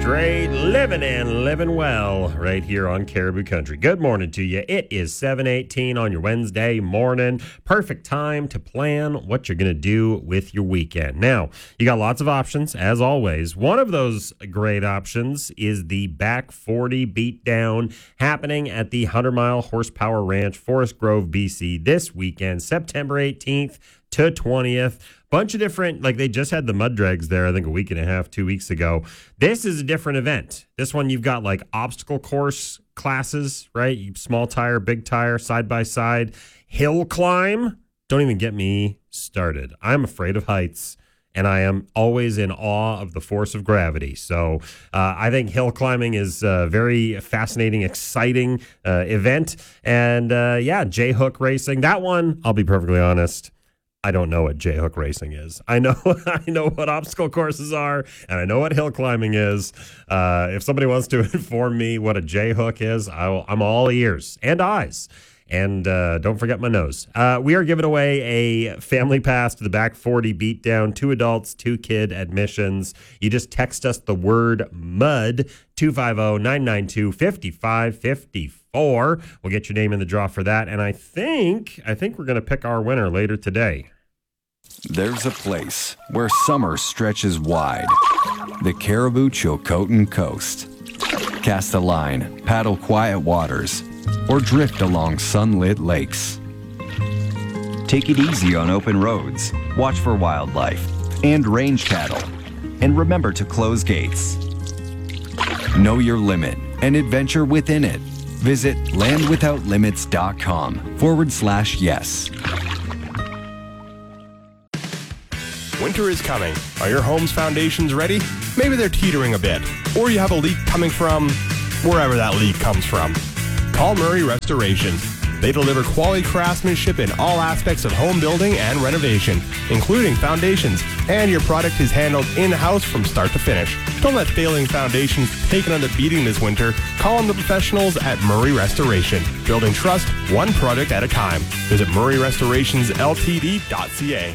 straight, living and living well right here on Caribou Country. Good morning to you. It is 7:18 on your Wednesday morning. Perfect time to plan what you're going to do with your weekend. Now, you got lots of options, as always. One of those great options is the Back 40 Beatdown happening at the 100 Mile Horsepower Ranch, Forest Grove, BC this weekend, September 18th to 20th. Bunch of different, like they just had the mud drags there, I think a week and a half, 2 weeks ago. This is a different event. This one you've got like obstacle course classes, right? Small tire, big tire, side by side. Hill climb. Don't even get me started. I'm afraid of heights, and I am always in awe of the force of gravity. So I think hill climbing is a very fascinating, exciting event. And J-Hook racing. That one, I'll be perfectly honest, I don't know what J-Hook racing is. I know what obstacle courses are, and I know what hill climbing is. If somebody wants to inform me what a J-Hook is, I'm all ears and eyes. And don't forget my nose. We are giving away a family pass to the Back 40 Beatdown, 2 adults, 2 kid admissions. You just text us the word MUD, 250-992-5554. We'll get your name in the draw for that. And I think we're going to pick our winner later today. There's a place where summer stretches wide. The Caribou Chilcotin Coast. Cast a line, paddle quiet waters, or drift along sunlit lakes. Take it easy on open roads, watch for wildlife and range cattle, and remember to close gates. Know your limit and adventure within it. Visit landwithoutlimits.com/yes. Winter is coming. Are your home's foundations ready? Maybe they're teetering a bit, or you have a leak coming from wherever that leak comes from. Call Murray Restoration. They deliver quality craftsmanship in all aspects of home building and renovation, including foundations, and your product is handled in-house from start to finish. Don't let failing foundations take another beating this winter. Call on the professionals at Murray Restoration. Building trust, one product at a time. Visit murrayrestorationsLTD.ca.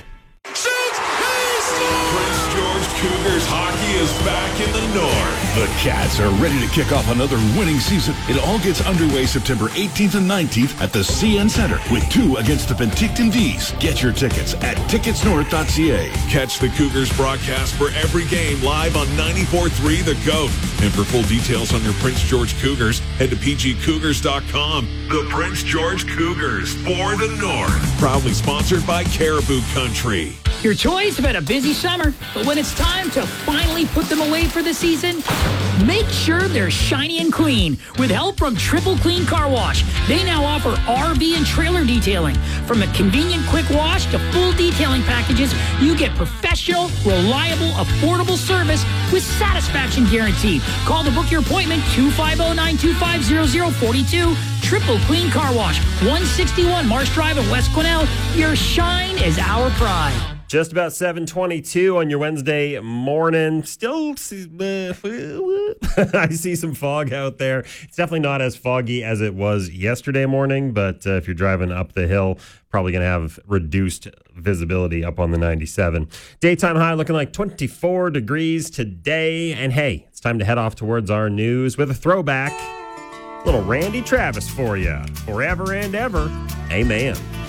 Prince George Cougars hockey is back in the north. The Cats are ready to kick off another winning season. It all gets underway September 18th and 19th at the CN Center with 2 against the Penticton Vees. Get your tickets at ticketsnorth.ca. Catch the Cougars broadcast for every game live on 94.3 The Goat. And for full details on your Prince George Cougars, head to pgcougars.com. The Prince George Cougars for the North. Proudly sponsored by Caribou Country. Your toys have had a busy summer, but when it's time to finally put them away for the season, make sure they're shiny and clean with help from Triple Clean Car Wash. They now offer RV and trailer detailing. From a convenient quick wash to full detailing packages, you get professional, reliable, affordable service with satisfaction guaranteed. Call to book your appointment, 250-925-0042. Triple Clean Car Wash, 161 Marsh Drive in West Quesnel. Your shine is our pride. Just about 7:22 on your Wednesday morning. Still, I see some fog out there. It's definitely not as foggy as it was yesterday morning, but if you're driving up the hill, probably going to have reduced visibility up on the 97. Daytime high looking like 24 degrees today. And hey, it's time to head off towards our news with a throwback. Little Randy Travis for you. Forever and ever. Amen.